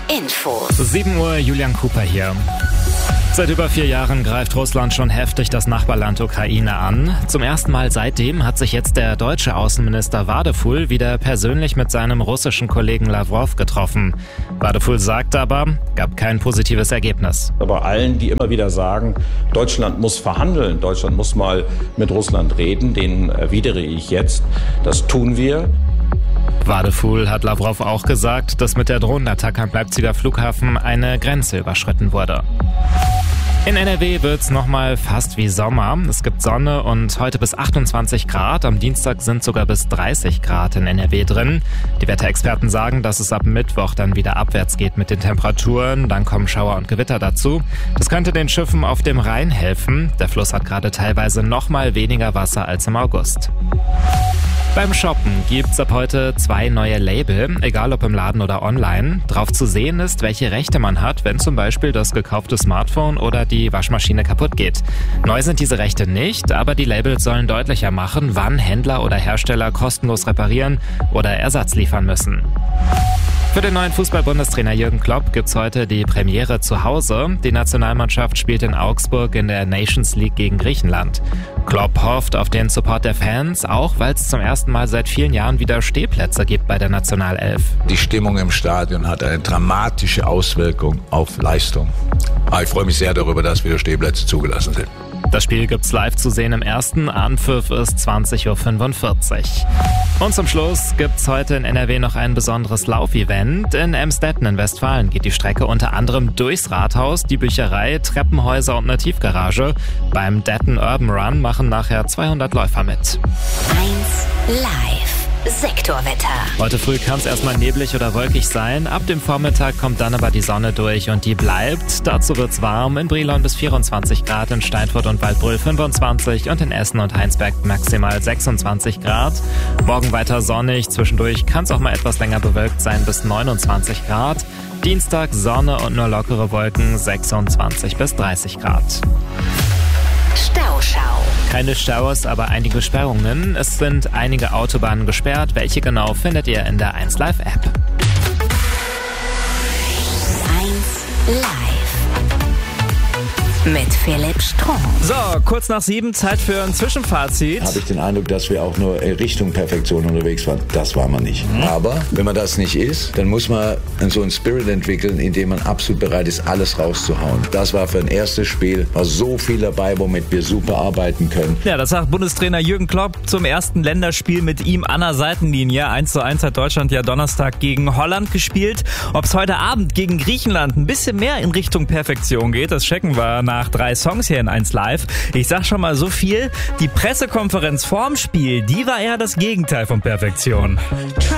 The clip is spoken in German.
Info. 7 Uhr, Julian Cooper hier. Seit über 4 Jahren greift Russland schon heftig das Nachbarland Ukraine an. Zum ersten Mal seitdem hat sich jetzt der deutsche Außenminister Wadeful wieder persönlich mit seinem russischen Kollegen Lavrov getroffen. Wadeful sagt aber, gab kein positives Ergebnis. Aber allen, die immer wieder sagen, Deutschland muss verhandeln, Deutschland muss mal mit Russland reden, denen erwidere ich jetzt, das tun wir. Wadeful hat Lavrov auch gesagt, dass mit der Drohnenattacke am Leipziger Flughafen eine Grenze überschritten wurde. In NRW wird's nochmal fast wie Sommer. Es gibt Sonne und heute bis 28 Grad. Am Dienstag sind sogar bis 30 Grad in NRW drin. Die Wetterexperten sagen, dass es ab Mittwoch dann wieder abwärts geht mit den Temperaturen. Dann kommen Schauer und Gewitter dazu. Das könnte den Schiffen auf dem Rhein helfen. Der Fluss hat gerade teilweise nochmal weniger Wasser als im August. Beim Shoppen gibt's ab heute 2 neue Label, egal ob im Laden oder online. Drauf zu sehen ist, welche Rechte man hat, wenn zum Beispiel das gekaufte Smartphone oder die Waschmaschine kaputt geht. Neu sind diese Rechte nicht, aber die Labels sollen deutlicher machen, wann Händler oder Hersteller kostenlos reparieren oder Ersatz liefern müssen. Für den neuen Fußball-Bundestrainer Jürgen Klopp gibt's heute die Premiere zu Hause. Die Nationalmannschaft spielt in Augsburg in der Nations League gegen Griechenland. Klopp hofft auf den Support der Fans, auch weil es zum ersten Mal seit vielen Jahren wieder Stehplätze gibt bei der Nationalelf. Die Stimmung im Stadion hat eine dramatische Auswirkung auf Leistung. Aber ich freue mich sehr darüber, dass wieder Stehplätze zugelassen sind. Das Spiel gibt's live zu sehen im ersten. Anpfiff ist 20.45 Uhr. Und zum Schluss gibt's heute in NRW noch ein besonderes Laufevent. In Emstetten in Westfalen geht die Strecke unter anderem durchs Rathaus, die Bücherei, Treppenhäuser und eine Tiefgarage. Beim Detten Urban Run machen nachher 200 Läufer mit. 1 Live. Sektorwetter. Heute früh kann es erstmal neblig oder wolkig sein. Ab dem Vormittag kommt dann aber die Sonne durch und die bleibt. Dazu wird's warm. In Brilon bis 24 Grad, in Steinfurt und Waldbröl 25 und in Essen und Heinsberg maximal 26 Grad. Morgen weiter sonnig. Zwischendurch kann es auch mal etwas länger bewölkt sein bis 29 Grad. Dienstag Sonne und nur lockere Wolken 26 bis 30 Grad. Stauschau. Keine Staus, aber einige Sperrungen. Es sind einige Autobahnen gesperrt. Welche genau findet ihr in der 1 Live App. 1 Live. Mit Philipp Strunk. So, kurz nach 7, Zeit für ein Zwischenfazit. Habe ich den Eindruck, dass wir auch nur Richtung Perfektion unterwegs waren. Das war man nicht. Aber wenn man das nicht ist, dann muss man so einen Spirit entwickeln, in dem man absolut bereit ist, alles rauszuhauen. Das war für ein erstes Spiel, war so viel dabei, womit wir super arbeiten können. Ja, das sagt Bundestrainer Jürgen Klopp zum ersten Länderspiel mit ihm an der Seitenlinie. 1:1 hat Deutschland ja Donnerstag gegen Holland gespielt. Ob es heute Abend gegen Griechenland ein bisschen mehr in Richtung Perfektion geht, das checken wir nach 3 Songs hier in 1 Live. Ich sag schon mal so viel, die Pressekonferenz vorm Spiel, die war eher das Gegenteil von Perfektion.